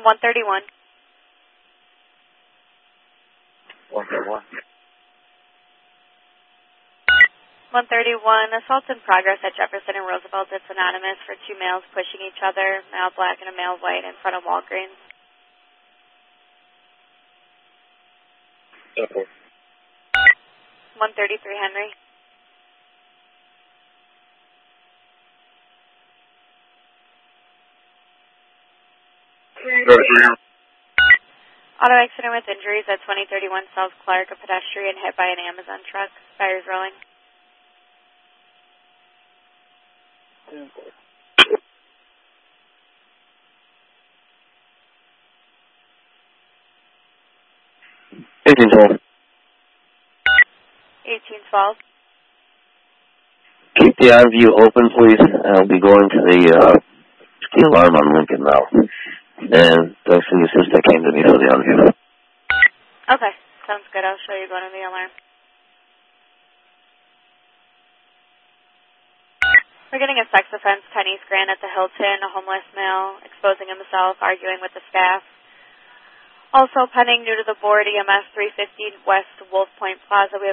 131. 131. 131, assault in progress at Jefferson and Roosevelt. It's anonymous for two males pushing each other, male black and a male white, in front of Walgreens. Okay. 133 Henry. Auto accident with injuries at 2031 South Clark. A pedestrian hit by an Amazon truck. Fires rolling. Agent 12. 1812. Keep the eye view open, please. I'll be going to the alarm on Lincoln now. And thanks for the assist that came to me for the on-view. Okay, sounds good. I'll show you going to the alarm. We're getting a sex offense, 10 East Grand at the Hilton, a homeless male exposing himself, arguing with the staff. Also pending new to the board, EMS 350 West Wolf Point Plaza. We have